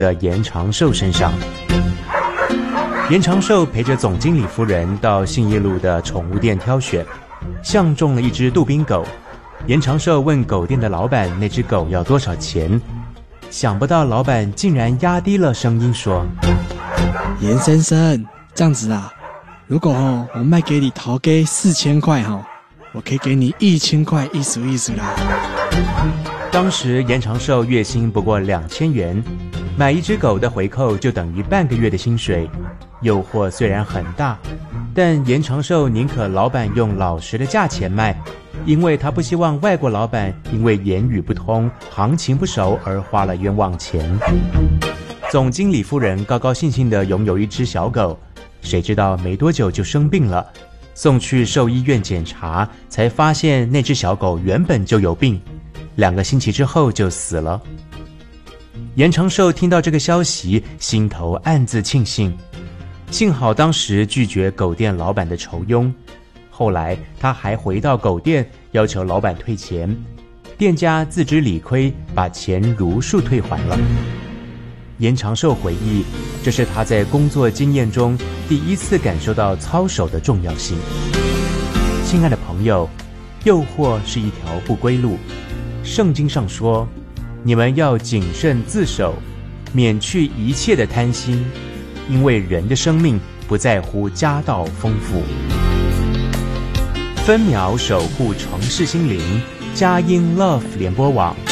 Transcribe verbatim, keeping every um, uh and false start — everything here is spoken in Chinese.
的严长寿身上。严长寿陪着总经理夫人到信义路的宠物店挑选，相中了一只杜宾狗。严长寿问狗店的老板那只狗要多少钱，想不到老板竟然压低了声音说： 严先生，这样子啊，如果哦我卖给你头给四千块哈，我可以给你一千块，意思意思啦。 当时严长寿月薪不过两千元，买一只狗的回扣就等于半个月的薪水。诱惑虽然很大，但严长寿宁可老板用老实的价钱卖，因为他不希望外国老板因为言语不通、行情不熟而花了冤枉钱。总经理夫人高高兴兴地拥有一只小狗，谁知道没多久就生病了，送去兽医院检查，才发现那只小狗原本就有病，两个星期之后就死了。严长寿听到这个消息，心头暗自庆幸，幸好当时拒绝狗店老板的酬庸。后来他还回到狗店，要求老板退钱，店家自知理亏，把钱如数退还了。严长寿回忆，这是他在工作经验中第一次感受到操守的重要性。亲爱的朋友，诱惑是一条不归路。圣经上说，你们要谨慎自守，免去一切的贪心，因为人的生命不在乎家道丰富。分秒守护城市心灵，佳音 Love 联播网。